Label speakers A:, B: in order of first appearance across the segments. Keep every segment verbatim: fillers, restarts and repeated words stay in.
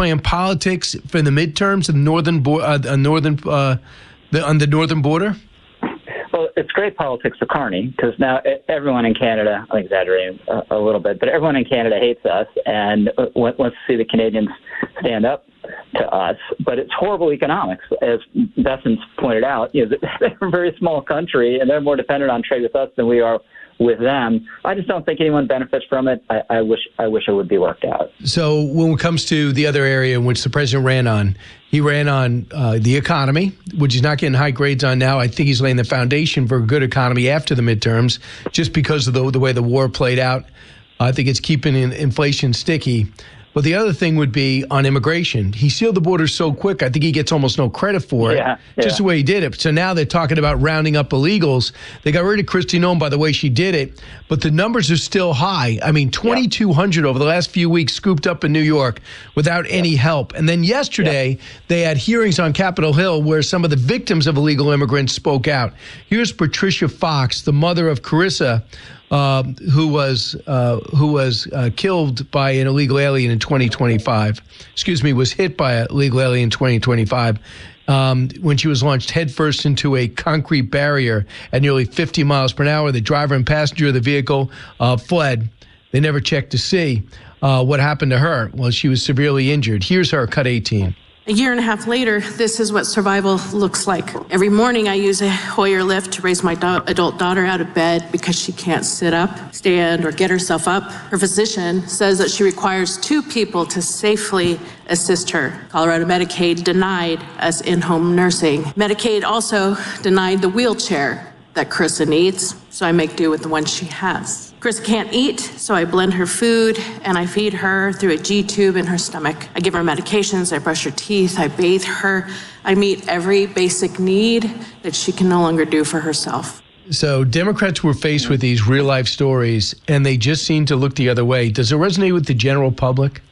A: playing politics for the midterms in the northern, bo- uh, uh, northern, uh, the, on the northern border?
B: Well, it's great politics for Carney because now everyone in Canada, I'm exaggerating a, a little bit, but everyone in Canada hates us and wants to see the Canadians stand up to us. But it's horrible economics, as Besson's pointed out. You know, they're a very small country and they're more dependent on trade with us than we are with them. I just don't think anyone benefits from it. I, I wish I wish it would be worked out.
A: So when it comes to the other area in which the president ran on, he ran on uh, the economy, which he's not getting high grades on now. I think he's laying the foundation for a good economy after the midterms, just because of the, the way the war played out. I think it's keeping in, inflation sticky. But the other thing would be on immigration. He sealed the borders so quick, I think he gets almost no credit for it,
B: yeah, yeah.
A: just the way he did it. So now they're talking about rounding up illegals. They got rid of Kristi Noem by the way she did it, but the numbers are still high. I mean, twenty-two hundred yeah. over the last few weeks scooped up in New York without yeah. any help. And then yesterday, yeah. they had hearings on Capitol Hill where some of the victims of illegal immigrants spoke out. Here's Patricia Fox, the mother of Carissa, Uh, who was uh, who was uh, killed by an illegal alien in twenty twenty-five. Excuse me, was hit by an illegal alien in twenty twenty-five um, when she was launched headfirst into a concrete barrier at nearly fifty miles per hour. The driver and passenger of the vehicle uh, fled. They never checked to see uh, what happened to her. Well, she was severely injured. Here's her, cut eighteen.
C: A year and a half later, this is what survival looks like. Every morning I use a Hoyer lift to raise my do- adult daughter out of bed because she can't sit up, stand, or get herself up. Her physician says that she requires two people to safely assist her. Colorado Medicaid denied us in-home nursing. Medicaid also denied the wheelchair that Carissa needs, so I make do with the one she has. Carissa can't eat, so I blend her food and I feed her through a G-tube in her stomach. I give her medications, I brush her teeth, I bathe her. I meet every basic need that she can no longer do for herself.
A: So Democrats were faced with these real-life stories, and they just seem to look the other way. Does it resonate with the general public?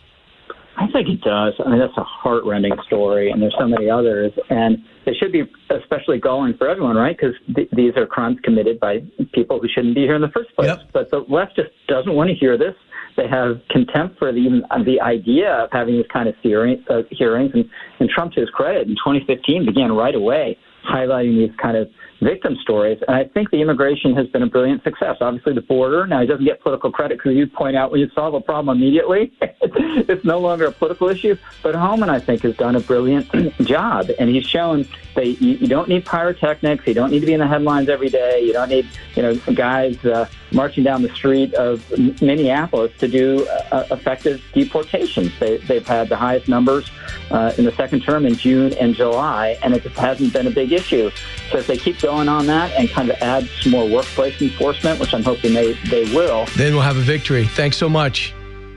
B: I think it does. I mean, that's a heart-rending story, and there's so many others. And it should be especially galling for everyone, right? Because th- these are crimes committed by people who shouldn't be here in the first place. Yep. But the left just doesn't want to hear this. They have contempt for the, even the idea of having this kind of hearing, uh, hearings. And, and Trump, to his credit, in twenty fifteen began right away highlighting these kind of victim stories. And I think the immigration has been a brilliant success. Obviously, the border, now he doesn't get political credit because you point out when you solve a problem immediately, it's no longer a political issue. But Homan, I think, has done a brilliant job. And he's shown that you, you don't need pyrotechnics. You don't need to be in the headlines every day. You don't need, you know, guys uh, marching down the street of Minneapolis to do uh, effective deportations. They, they've had the highest numbers uh, in the second term in June and July, and it just hasn't been a big issue. So if they keep going on that and kind of add some more workplace enforcement, which I'm hoping they, they will,
A: then we'll have a victory. Thanks so much.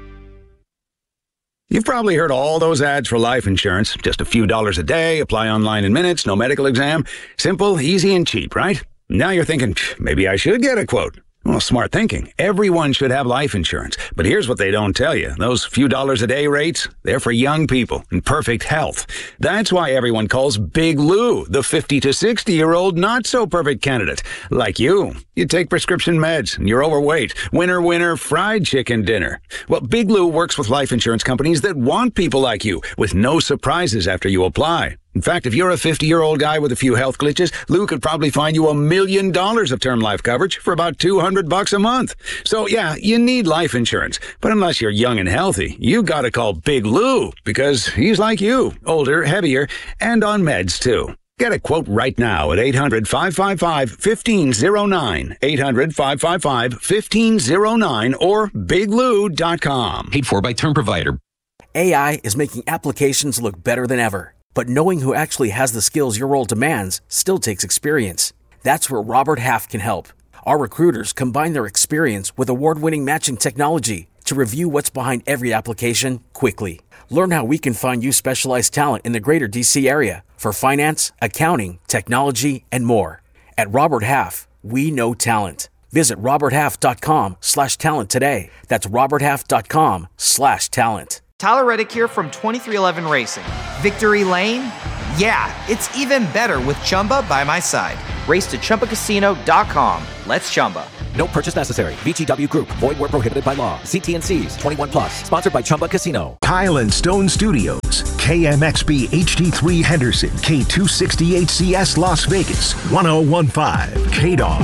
D: You've probably heard all those ads for life insurance. Just a few dollars a day, apply online in minutes, no medical exam. Simple, easy, and cheap, right? Now you're thinking, maybe I should get a quote. Well, smart thinking. Everyone should have life insurance. But here's what they don't tell you. Those few dollars a day rates, they're for young people in perfect health. That's why everyone calls Big Lou the fifty to sixty-year-old not-so-perfect candidate. Like you. You take prescription meds, and you're overweight. Winner, winner, fried chicken dinner. Well, Big Lou works with life insurance companies that want people like you, with no surprises after you apply. In fact, if you're a fifty-year-old guy with a few health glitches, Lou could probably find you a million dollars of term life coverage for about two hundred bucks a month. So yeah, you need life insurance. But unless you're young and healthy, you gotta call Big Lou, because he's like you, older, heavier, and on meds too. Get a quote right now at eight hundred, five five five, one five zero nine, eight hundred, five five five, one five zero nine, or big lou dot com.
E: Paid for by Term Provider.
F: A I is making applications look better than ever. But knowing who actually has the skills your role demands still takes experience. That's where Robert Half can help. Our recruiters combine their experience with award-winning matching technology to review what's behind every application quickly. Learn how we can find you specialized talent in the greater D C area for finance, accounting, technology, and more. At Robert Half, we know talent. Visit roberthalf.com slash talent today. That's roberthalf.com slash talent.
G: Tyler Reddick here from twenty-three eleven Racing. Victory Lane? Yeah, it's even better with Chumba by my side. Race to Chumba Casino dot com. Let's Chumba.
E: No purchase necessary. V G W Group. Void where prohibited by law. See T and C's. twenty-one plus. Sponsored by Chumba Casino.
H: Tile and Stone Studios. K M X B H D three Henderson, K two sixty H C S Las Vegas, one oh one point five K D A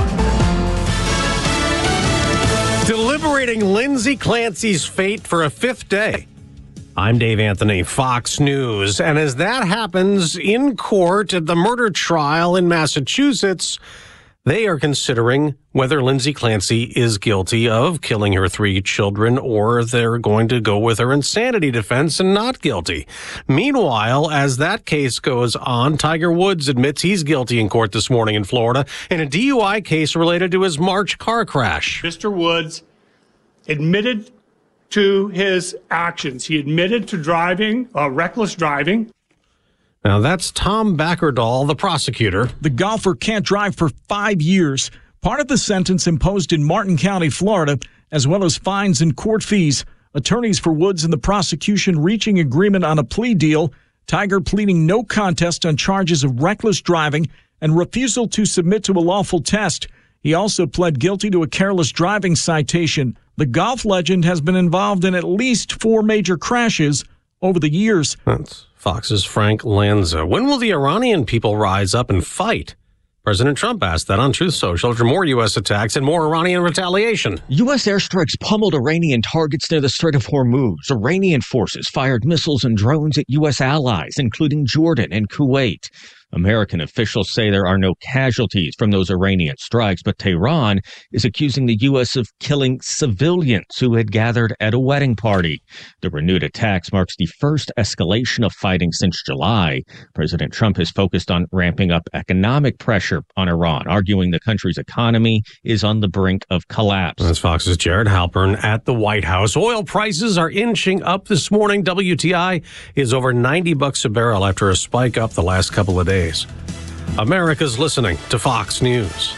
H: W.
I: Deliberating Lindsay Clancy's fate for a fifth day. I'm Dave Anthony, Fox News. And as that happens in court at the murder trial in Massachusetts, they are considering whether Lindsay Clancy is guilty of killing her three children, or they're going to go with her insanity defense and not guilty. Meanwhile, as that case goes on, Tiger Woods admits he's guilty in court this morning in Florida in a D U I case related to his March car crash.
J: Mister Woods admitted to his actions. He admitted to driving, uh, reckless driving.
I: Now, that's Tom Backerdahl, the prosecutor.
K: The golfer can't drive for five years. Part of the sentence imposed in Martin County, Florida, as well as fines and court fees. Attorneys for Woods and the prosecution reaching agreement on a plea deal. Tiger pleading no contest on charges of reckless driving and refusal to submit to a lawful test. He also pled guilty to a careless driving citation. The golf legend has been involved in at least four major crashes over the years.
I: That's Fox's Frank Lanza. When will the Iranian people rise up and fight? President Trump asked that on Truth Social after more U S attacks and more Iranian retaliation.
L: U S airstrikes pummeled Iranian targets near the Strait of Hormuz. Iranian forces fired missiles and drones at U S allies, including Jordan and Kuwait. American officials say there are no casualties from those Iranian strikes, but Tehran is accusing the U S of killing civilians who had gathered at a wedding party. The renewed attacks marks the first escalation of fighting since July. President Trump has focused on ramping up economic pressure on Iran, arguing the country's economy is on the brink of collapse.
I: That's Fox's Jared Halpern at the White House. Oil prices are inching up this morning. W T I is over ninety bucks a barrel after a spike up the last couple of days. America's listening to Fox News.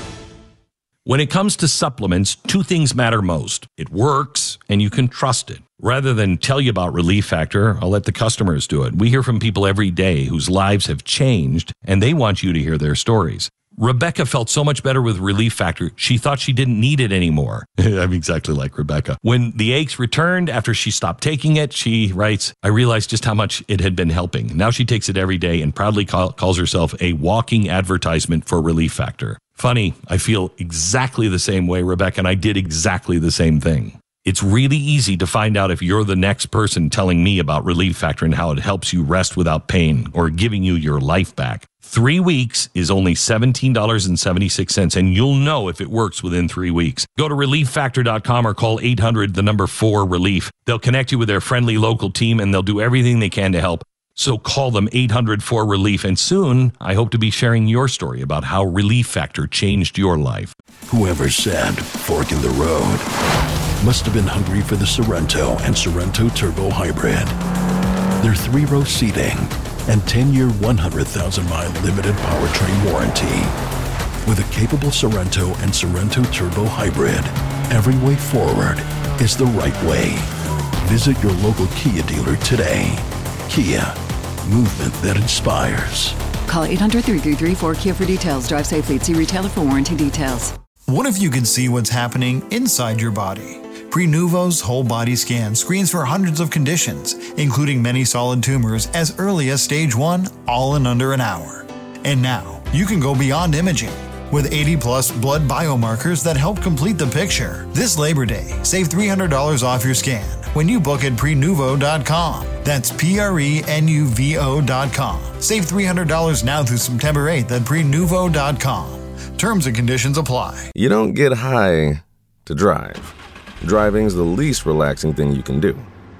M: When it comes to supplements, two things matter most. It works, and you can trust it. Rather than tell you about Relief Factor, I'll let the customers do it. We hear from people every day whose lives have changed, and they want you to hear their stories. Rebecca felt so much better with Relief Factor, she thought she didn't need it anymore. I'm exactly like Rebecca. When the aches returned after she stopped taking it, she writes, I realized just how much it had been helping. Now she takes it every day and proudly call, calls herself a walking advertisement for Relief Factor. Funny, I feel exactly the same way, Rebecca, and I did exactly the same thing. It's really easy to find out if you're the next person telling me about Relief Factor and how it helps you rest without pain or giving you your life back. Three weeks is only seventeen dollars and seventy-six cents, and you'll know if it works within three weeks. Go to relief factor dot com or call eight hundred, the number four, relief. They'll connect you with their friendly local team, and they'll do everything they can to help. So call them eight hundred, four, relief, and soon I hope to be sharing your story about how Relief Factor changed your life.
N: Whoever said fork in the road must have been hungry for the Sorrento and Sorrento Turbo Hybrid. Their three-row seating and ten-year, one hundred thousand mile limited powertrain warranty. With a capable Sorrento and Sorrento Turbo Hybrid, every way forward is the right way. Visit your local Kia dealer today. Kia, movement that inspires.
O: Call eight hundred, three three three, four Kia for details. Drive safely. See retailer for warranty details.
P: What if you could see what's happening inside your body? Prenuvo's whole body scan screens for hundreds of conditions, including many solid tumors as early as stage one, all in under an hour. And now, you can go beyond imaging. With eighty plus blood biomarkers that help complete the picture. This Labor Day, save three hundred dollars off your scan when you book at prenuvo dot com. That's P R E N U V O dot com. Save three hundred dollars now through September eighth at prenuvo dot com. Terms and conditions apply.
Q: You don't get high to drive. Driving's the least relaxing thing you can do.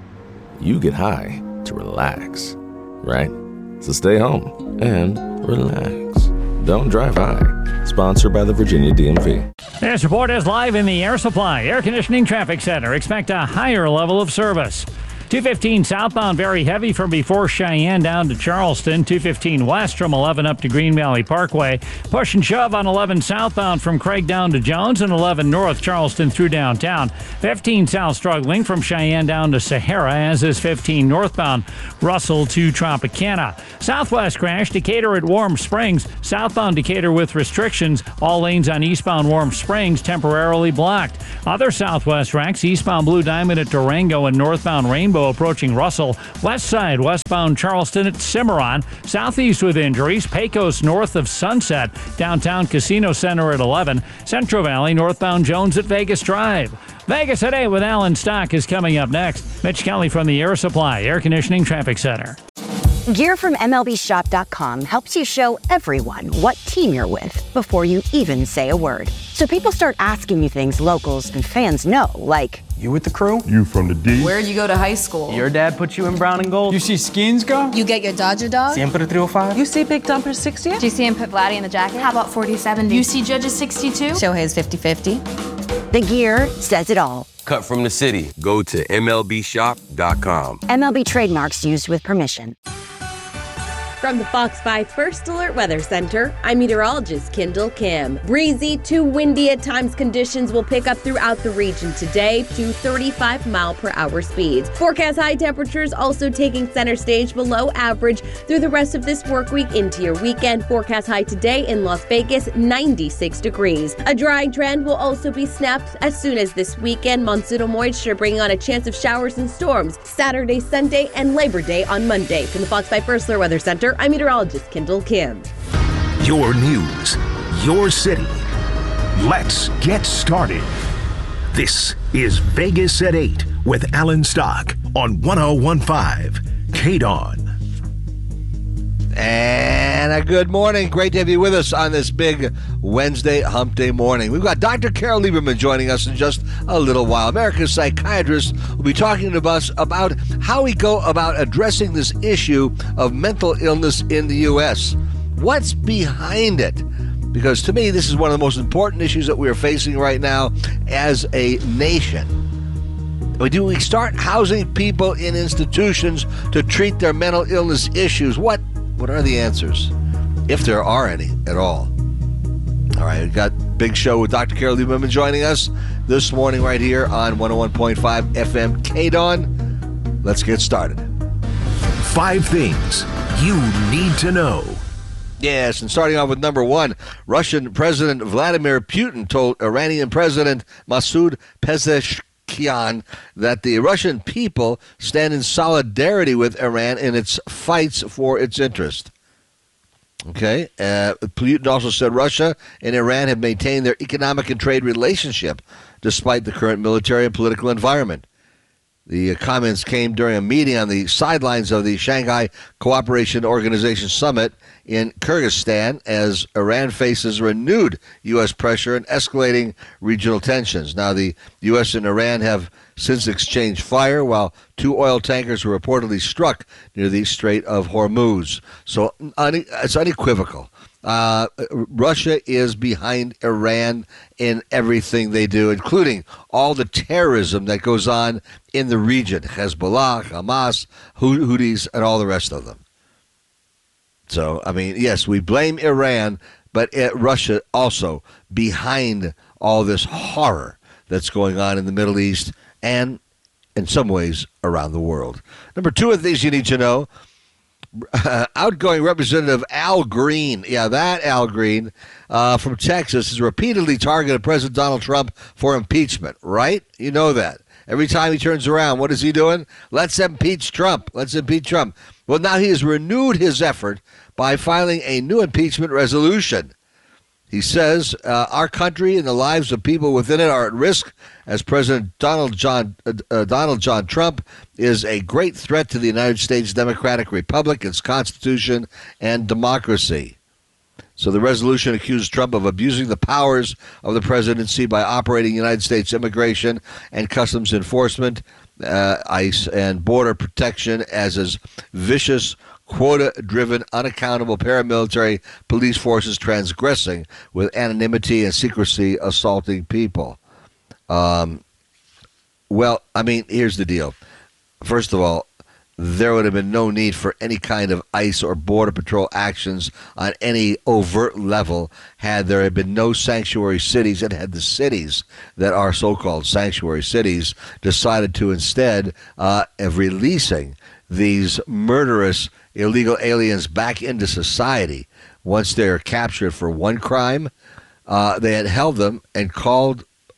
Q: You get high to relax, right? So stay home and relax. Don't drive high. Sponsored by the Virginia D M V.
R: This report is live in the Air Supply Air Conditioning Traffic Center. Expect a higher level of service. two fifteen southbound, very heavy from before Cheyenne down to Charleston. two fifteen west from eleven up to Green Valley Parkway. Push and shove on eleven southbound from Craig down to Jones, and eleven north Charleston through downtown. fifteen south struggling from Cheyenne down to Sahara, as is fifteen northbound Russell to Tropicana. Southwest crash, Decatur at Warm Springs. Southbound Decatur with restrictions. All lanes on eastbound Warm Springs temporarily blocked. Other southwest wrecks, eastbound Blue Diamond at Durango and northbound Rainbow Rainbow approaching Russell. West side, westbound Charleston at Cimarron. Southeast with injuries. Pecos north of Sunset. Downtown Casino Center at eleven. Central Valley northbound Jones at Vegas Drive. Vegas Today with Alan Stock is coming up next. Mitch Kelly from the Air Supply Air Conditioning Traffic Center.
S: Gear from M L B Shop dot com helps you show everyone what team you're with before you even say a word. So people start asking you things locals and fans know, like,
T: you with the crew?
U: You from the D?
V: Where'd you go to high school?
T: Your dad put you in brown and gold?
U: You see Skins go?
V: You get your Dodger dog?
T: Siempre three oh five?
V: You see Big Dumper sixty?
W: Do you see him put Vladdy in the jacket? How about forty seventy?
V: You see Judges sixty-two?
S: Shohei's fifty fifty. The gear says it all.
X: Cut from the city. Go to M L B Shop dot com.
S: M L B trademarks used with permission.
Y: From the Fox five First Alert Weather Center, I'm meteorologist Kendall Kim. Breezy to windy at times conditions will pick up throughout the region today to thirty-five mile per hour speeds. Forecast high temperatures also taking center stage below average through the rest of this work week into your weekend. Forecast high today in Las Vegas, ninety-six degrees. A drying trend will also be snapped as soon as this weekend. Monsoonal moisture bringing on a chance of showers and storms Saturday, Sunday, and Labor Day on Monday. From the Fox five First Alert Weather Center, I'm meteorologist Kendall Kim.
H: Your news, your city. Let's get started. This is Vegas at eight with Alan Stock on one oh one point five K D O N.
Z: And a good morning. Great to have you with us on this big Wednesday hump day morning. We've got Doctor Carol Lieberman joining us in just a little while. America's psychiatrist will be talking to us about how we go about addressing this issue of mental illness in the U S. What's behind it? Because to me, this is one of the most important issues that we are facing right now as a nation. Do we start housing people in institutions to treat their mental illness issues? What What are the answers, if there are any at all? All right, we've got big show with Doctor Carol Lieberman joining us this morning right here on one oh one point five F M K D O N. Let's get started.
H: Five things you need to know.
Z: Yes, and starting off with number one, Russian President Vladimir Putin told Iranian President Masoud Pezeshkian that the Russian people stand in solidarity with Iran in its fights for its interest. Okay, uh, Putin also said Russia and Iran have maintained their economic and trade relationship despite the current military and political environment. The comments came during a meeting on the sidelines of the Shanghai Cooperation Organization Summit in Kyrgyzstan as Iran faces renewed U S pressure and escalating regional tensions. Now, the U S and Iran have since exchanged fire, while two oil tankers were reportedly struck near the Strait of Hormuz. So une- it's unequivocal. Uh, Russia is behind Iran in everything they do, including all the terrorism that goes on in the region. Hezbollah, Hamas, Houthis, and all the rest of them. So, I mean, yes, we blame Iran, but it, Russia also behind all this horror that's going on in the Middle East and, in some ways, around the world. Number two of the things you need to know. Uh, outgoing Representative Al Green, yeah, that Al Green uh, from Texas has repeatedly targeted President Donald Trump for impeachment, right? You know that. Every time he turns around, what is he doing? Let's impeach Trump. Let's impeach Trump. Well, now he has renewed his effort by filing a new impeachment resolution. He says uh, our country and the lives of people within it are at risk as President Donald John uh, uh, Donald John Trump is a great threat to the United States Democratic Republic, its Constitution, and democracy. So the resolution accused Trump of abusing the powers of the presidency by operating United States immigration and customs enforcement, uh, ICE, and border protection as his vicious, quota-driven, unaccountable paramilitary police forces transgressing with anonymity and secrecy, assaulting people. Um, well, I mean, here's the deal. First of all, there would have been no need for any kind of ICE or Border Patrol actions on any overt level had there been no sanctuary cities, and had the cities that are so-called sanctuary cities decided to instead uh, of releasing these murderous illegal aliens back into society once they're captured for one crime. Uh, they had held them and called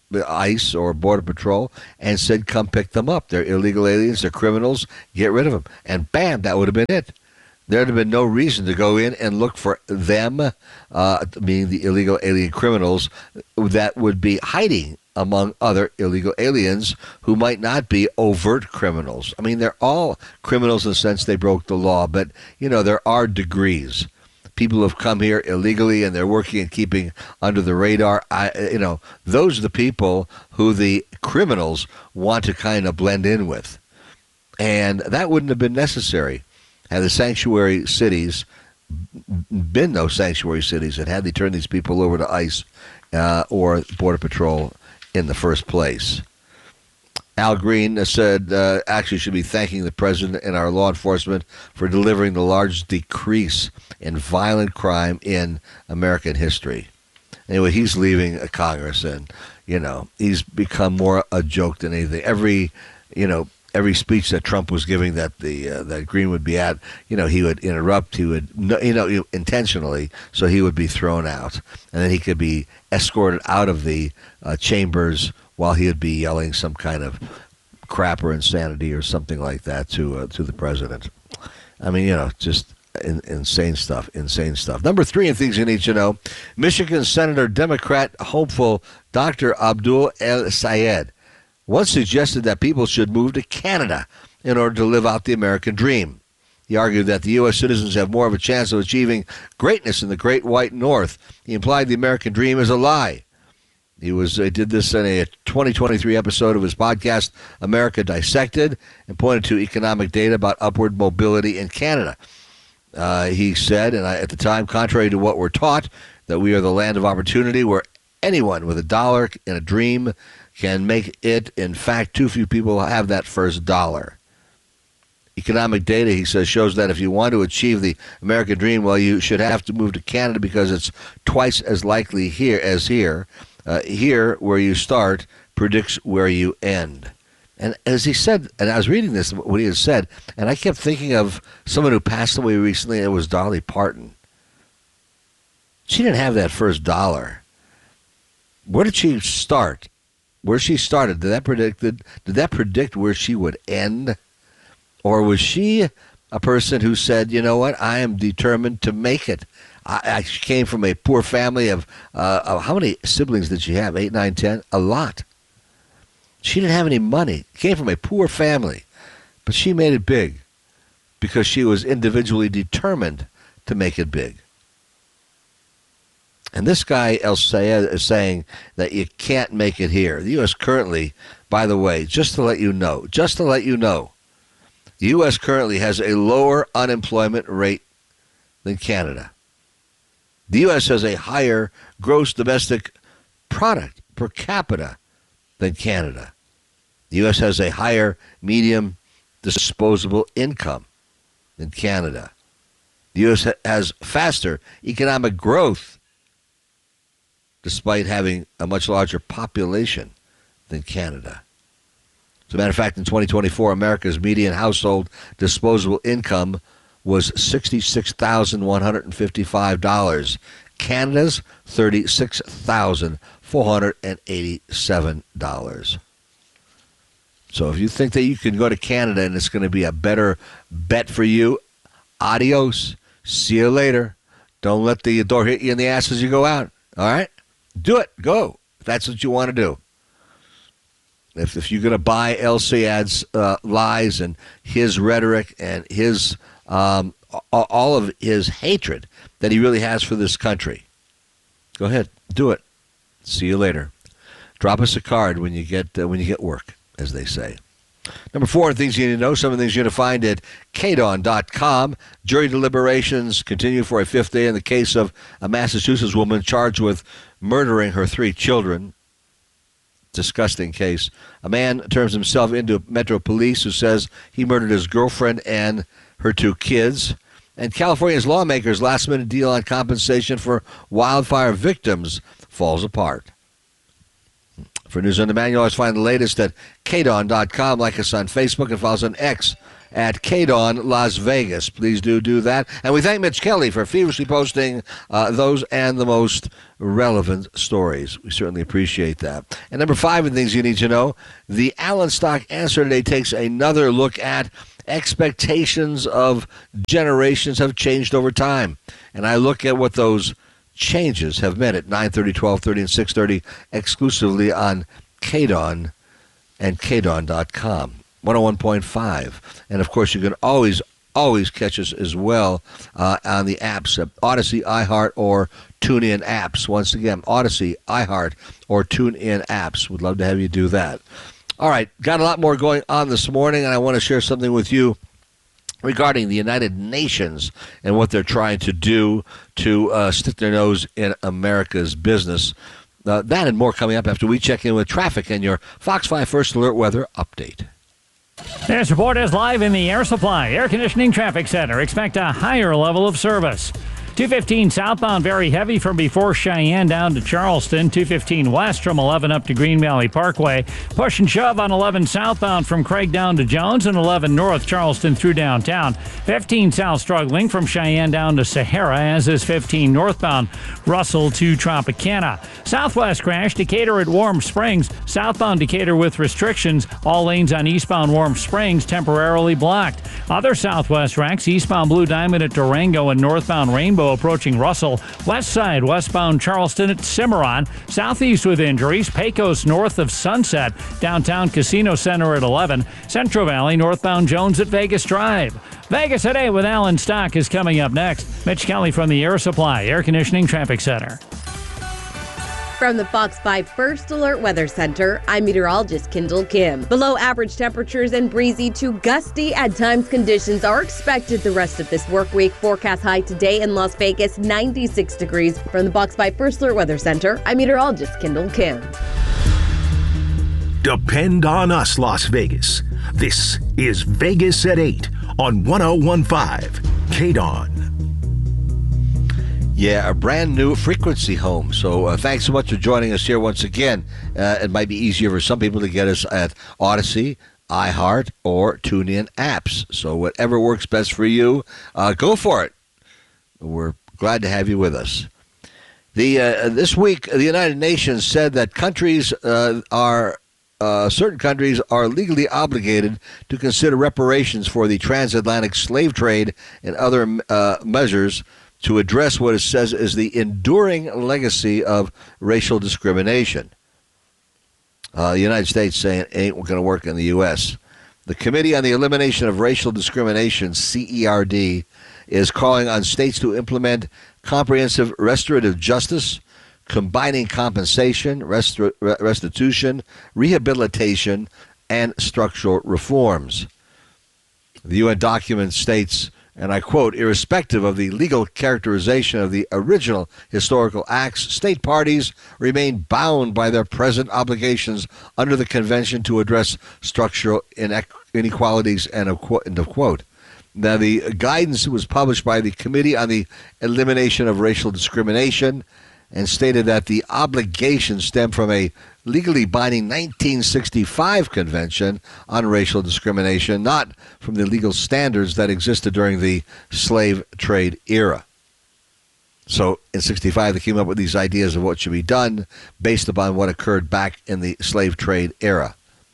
Z: ICE or Border Patrol and said, come pick them up. They're illegal aliens. They're criminals. Get rid of them. And bam, that would have been it. There would have been no reason to go in and look for them, uh, meaning the illegal alien criminals that would be hiding among other illegal aliens who might not be overt criminals. I mean, they're all criminals in the sense they broke the law, but, you know, there are degrees. People have come here illegally and they're working and keeping under the radar. I, you know, those are the people who the criminals want to kind of blend in with. And that wouldn't have been necessary had the sanctuary cities been those sanctuary cities and had they turned these people over to ICE uh, or Border Patrol in the first place. Al Green said, uh, actually should be thanking the president and our law enforcement for delivering the largest decrease in violent crime in American history. Anyway, he's leaving Congress, and, you know, he's become more a joke than anything. Every, you know, every speech that Trump was giving that the uh, that Green would be at, you know, he would interrupt, he would, you know, intentionally, so he would be thrown out. And then he could be escorted out of the uh, chambers while he would be yelling some kind of crap or insanity or something like that to uh, to the president. I mean, you know, just in, insane stuff, insane stuff. Number three in things you need to know, Michigan Senator Democrat hopeful Doctor Abdul El-Sayed once suggested that people should move to Canada in order to live out the American dream. He argued that the U S citizens have more of a chance of achieving greatness in the great white north. He implied the American dream is a lie. He was uh, did this in a twenty twenty-three episode of his podcast, America Dissected, and pointed to economic data about upward mobility in Canada. Uh, he said, and I, at the time, contrary to what we're taught, that we are the land of opportunity where anyone with a dollar and a dream can make it. In fact, too few people have that first dollar. Economic data, he says, shows that if you want to achieve the American dream, well, you should have to move to Canada because it's twice as likely here as here. Uh, here, where you start, predicts where you end. And as he said, and I was reading this, what he had said, and I kept thinking of someone who passed away recently, and it was Dolly Parton. She didn't have that first dollar. Where did she start? Where she started, did that predict, did, did that predict where she would end? Or was she a person who said, you know what, I am determined to make it? I, I came from a poor family of, uh, of, how many siblings did she have? Eight, nine, ten? A lot. She didn't have any money. Came from a poor family. But she made it big because she was individually determined to make it big. And this guy, El-Sayed, is saying that you can't make it here. The U S currently, by the way, just to let you know, just to let you know, the U S currently has a lower unemployment rate than Canada. The U S has a higher gross domestic product per capita than Canada. The U S has a higher medium disposable income than Canada. The U S has faster economic growth despite having a much larger population than Canada. As a matter of fact, in twenty twenty-four, America's median household disposable income was sixty-six thousand one hundred fifty-five dollars. Canada's thirty-six thousand four hundred eighty-seven dollars. So if you think that you can go to Canada and it's going to be a better bet for you, adios. See you later. Don't let the door hit you in the ass as you go out. All right? Do it. Go. If that's what you want to do. If, if you're going to buy El-Sayed's uh, lies and his rhetoric and his um, all of his hatred that he really has for this country, go ahead, do it. See you later. Drop us a card when you get uh, when you get work, as they say. Number four, things you need to know. Some of the things you're going to find at K D O N dot com. Jury deliberations continue for a fifth day in the case of a Massachusetts woman charged with murdering her three children. Disgusting case. A man turns himself into Metro Police who says he murdered his girlfriend and her two kids. And California's lawmakers' last-minute deal on compensation for wildfire victims falls apart. For News on Demand, you always find the latest at K D O N dot com. Like us on Facebook and follow us on X at K D O N Las Vegas. Please do do that. And we thank Mitch Kelly for feverishly posting uh, those and the most relevant stories. We certainly appreciate that. And number five in things you need to know, the Allen Stock Answer today takes another look at expectations of generations have changed over time. And I look at what those changes have meant at nine thirty, twelve thirty, and six thirty exclusively on K D O N and K D O N dot com, one oh one point five. And, of course, you can always, always catch us as well uh, on the apps, at Odyssey, iHeart, or TuneIn apps. Once again, Odyssey, iHeart, or TuneIn apps. Would love to have you do that. All right, got a lot more going on this morning, and I want to share something with you regarding the United Nations and what they're trying to do to uh, stick their nose in America's business. Uh, that and more coming up after we check in with traffic and your Fox five First Alert weather update.
R: This report is live in the Air Supply Air Conditioning Traffic Center. Expect a higher level of service. two fifteen southbound, very heavy from before Cheyenne down to Charleston. two fifteen west from eleven up to Green Valley Parkway. Push and shove on eleven southbound from Craig down to Jones, and eleven north Charleston through downtown. fifteen south struggling from Cheyenne down to Sahara, as is fifteen northbound Russell to Tropicana. Southwest crash, Decatur at Warm Springs. Southbound Decatur with restrictions. All lanes on eastbound Warm Springs temporarily blocked. Other southwest wrecks, eastbound Blue Diamond at Durango and northbound Rainbow approaching Russell. West side, westbound Charleston at Cimarron. Southeast with injuries, Pecos north of Sunset. Downtown Casino Center at eleven. Central Valley, northbound Jones at Vegas Drive. Vegas Today with Alan Stock is coming up next. Mitch Kelly from the Air Supply Air Conditioning Traffic Center.
Y: From the Fox five First Alert Weather Center, I'm meteorologist Kendall Kim. Below average temperatures and breezy to gusty at times conditions are expected the rest of this work week. Forecast high today in Las Vegas, ninety-six degrees. From the Fox five First Alert Weather Center, I'm meteorologist Kendall Kim.
H: Depend on us, Las Vegas. This is Vegas at eight on one oh one point five K D O N.
Z: Yeah, a brand new frequency home. So uh, thanks so much for joining us here once again. Uh, it might be easier for some people to get us at Odyssey, iHeart, or TuneIn apps. So whatever works best for you, uh, go for it. We're glad to have you with us. The uh, this week, the United Nations said that countries uh, are uh, certain countries are legally obligated to consider reparations for the transatlantic slave trade and other uh, measures to address what it says is the enduring legacy of racial discrimination. Uh, the United States saying it ain't going to work in the U S. The Committee on the Elimination of Racial Discrimination, C E R D, is calling on states to implement comprehensive restorative justice, combining compensation, restor- restitution, rehabilitation, and structural reforms. The U N document states, and I quote, irrespective of the legal characterization of the original historical acts, state parties remain bound by their present obligations under the convention to address structural inequalities, end of quote. Now, the guidance was published by the Committee on the Elimination of Racial Discrimination and stated that the obligations stem from a legally binding nineteen sixty-five Convention on Racial Discrimination, not from the legal standards that existed during the slave trade era. So in sixty-five, they came up with these ideas of what should be done based upon what occurred back in the slave trade era.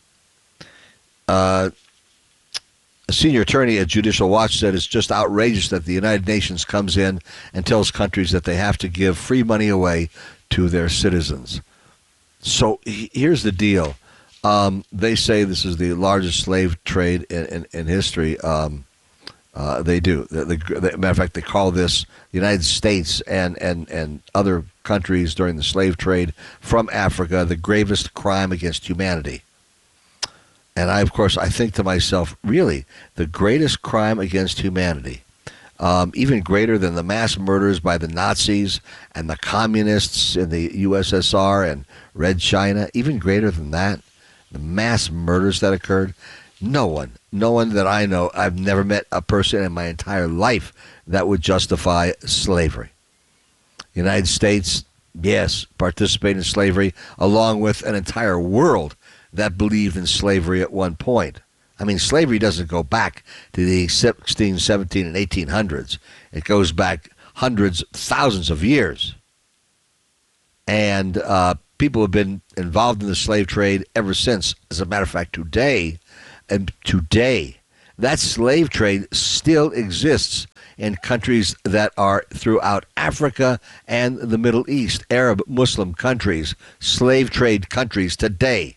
Z: Uh, a senior attorney at Judicial Watch said it's just outrageous that the United Nations comes in and tells countries that they have to give free money away to their citizens. So here's the deal. Um, they say this is the largest slave trade in, in, in history. Um, uh, they do. The, the, the, matter of fact, they call this the United States and, and, and other countries during the slave trade from Africa the gravest crime against humanity. And I, of course, I think to myself, really, the greatest crime against humanity, um, even greater than the mass murders by the Nazis and the communists in the U S S R and Red China, even greater than that, the mass murders that occurred, no one, no one that I know, I've never met a person in my entire life that would justify slavery. The United States, yes, participated in slavery along with an entire world that believed in slavery at one point. I mean, slavery doesn't go back to the sixteen, seventeen, and eighteen hundreds. It goes back hundreds, thousands of years. And uh, people have been involved in the slave trade ever since. As a matter of fact, today, and today, that slave trade still exists in countries that are throughout Africa and the Middle East, Arab, Muslim countries, slave trade countries today.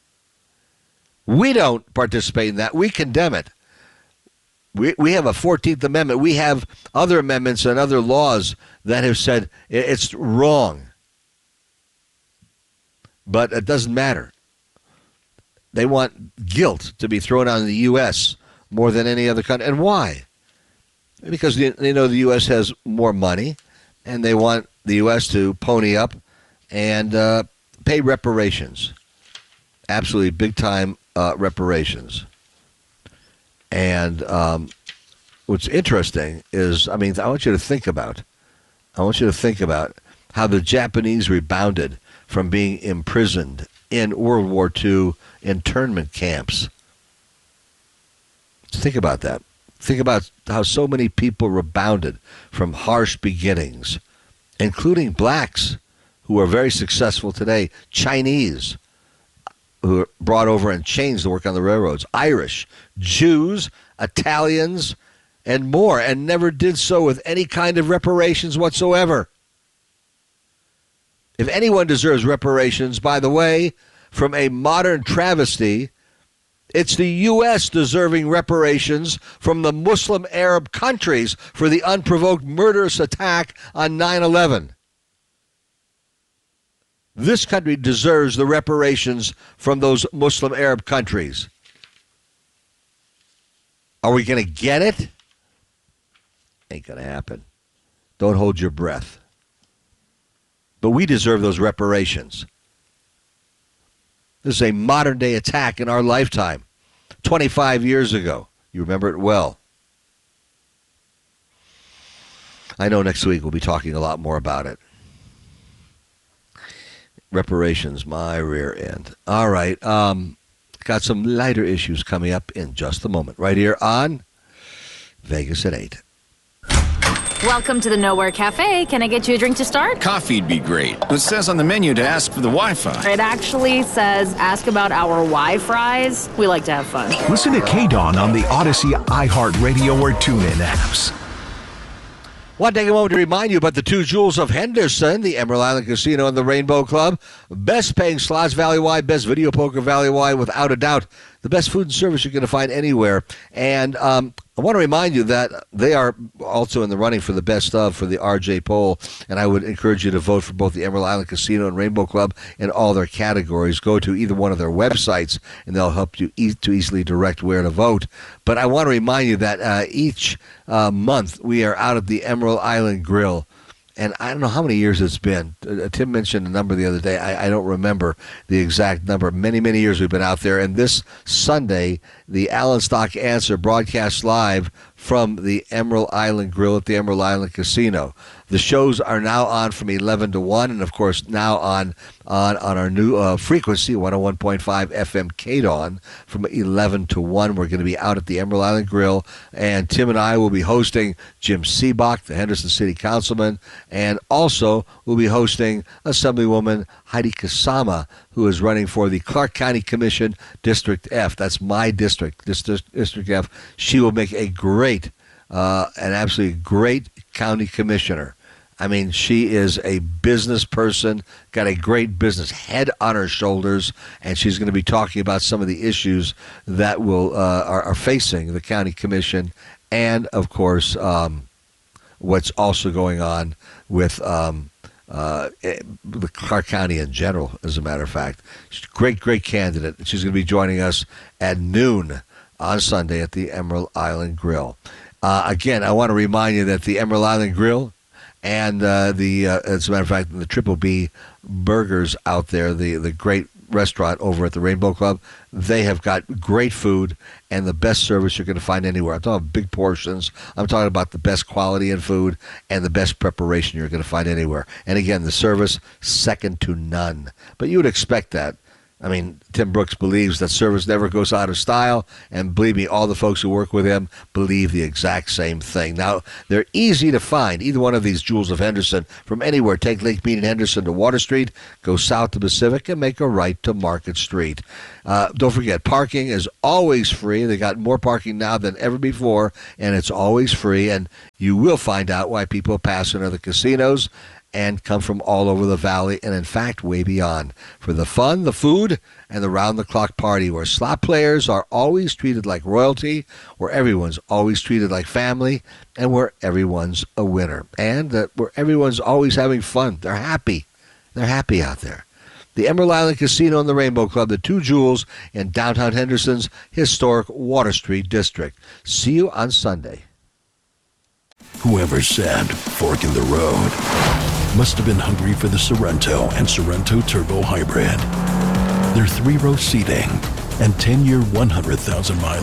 Z: We don't participate in that. We condemn it. We we have a fourteenth Amendment. We have other amendments and other laws that have said it's wrong. But it doesn't matter. They want guilt to be thrown on the U S more than any other country. And why? Because they know the U S has more money, and they want the U S to pony up and uh, pay reparations. Absolutely big-time uh, reparations. And um, what's interesting is, I mean, I want you to think about, I want you to think about how the Japanese rebounded from being imprisoned in World War Two internment camps. Think about that. Think about how so many people rebounded from harsh beginnings, including blacks who are very successful today, Chinese who were brought over and changed to work on the railroads, Irish, Jews, Italians, and more, and never did so with any kind of reparations whatsoever. If anyone deserves reparations, by the way, from a modern travesty, it's the U S deserving reparations from the Muslim Arab countries for the unprovoked murderous attack on nine eleven. This country deserves the reparations from those Muslim Arab countries. Are we going to get it? Ain't going to happen. Don't hold your breath. But we deserve those reparations. This is a modern-day attack in our lifetime. twenty-five years ago. You remember it well. I know next week we'll be talking a lot more about it. Reparations, my rear end. All right. Um, got some lighter issues coming up in just a moment. Right here on Vegas at eight.
A: Welcome to the Nowhere Cafe. Can I get you a drink to start?
B: Coffee'd be great. It says on the menu to ask for the Wi-Fi.
A: It actually says ask about our Wi-Fries. We like to have fun.
H: Listen to K-Dawn on the Odyssey, iHeartRadio, or TuneIn apps.
Z: Want to take a moment to remind you about the two jewels of Henderson, the Emerald Island Casino and the Rainbow Club. Best paying slots valley-wide, best video poker valley-wide, without a doubt. The best food and service you're going to find anywhere. And um, I want to remind you that they are also in the running for the best of for the R J poll. And I would encourage you to vote for both the Emerald Island Casino and Rainbow Club in all their categories. Go to either one of their websites, and they'll help you e- to easily direct where to vote. But I want to remind you that uh, each uh, month we are out at the Emerald Island Grill. And I don't know how many years it's been. Uh, Tim mentioned a number the other day. I, I don't remember the exact number. Many, many years we've been out there. And this Sunday, the Alan Stock Answer broadcasts live from the Emerald Island Grill at the Emerald Island Casino. The shows are now on from eleven to one, and of course now on on, on our new uh, frequency, one oh one point five F M K-Dawn, from eleven to one. We're going to be out at the Emerald Island Grill, and Tim and I will be hosting Jim Seebach, the Henderson City Councilman, and also we'll be hosting Assemblywoman Heidi Kasama, who is running for the Clark County Commission District F. That's my district, this District F. She will make a great, uh, an absolutely great county commissioner. I mean, she is a business person, got a great business head on her shoulders, and she's going to be talking about some of the issues that will uh, are, are facing the county commission, and of course, um, what's also going on with um, uh, the Clark County in general. As a matter of fact, she's a great, great candidate. She's going to be joining us at noon on Sunday at the Emerald Island Grill. Uh, again, I want to remind you that the Emerald Island Grill and uh, the, uh, as a matter of fact, the Triple B Burgers out there, the, the great restaurant over at the Rainbow Club, they have got great food and the best service you're going to find anywhere. I'm talking about big portions. I'm talking about the best quality in food and the best preparation you're going to find anywhere. And again, the service, second to none. But you would expect that. I mean, Tim Brooks believes that service never goes out of style, and believe me, all the folks who work with him believe the exact same thing. Now, they're easy to find, either one of these Jewels of Henderson, from anywhere. Take Lake Mead in Henderson to Water Street, go south to Pacific, and make a right to Market Street. Uh, don't forget, parking is always free. They got more parking now than ever before, and it's always free, and you will find out why people pass into the casinos and come from all over the valley and, in fact, way beyond, for the fun, the food, and the round-the-clock party where slot players are always treated like royalty, where everyone's always treated like family, and where everyone's a winner, and that where everyone's always having fun. They're happy. They're happy out there. The Emerald Island Casino and the Rainbow Club, the two jewels in downtown Henderson's historic Water Street district. See you on Sunday.
N: Whoever said fork in the road must have been hungry for the Sorrento and Sorrento Turbo Hybrid. Their three-row seating and ten-year, one hundred thousand mile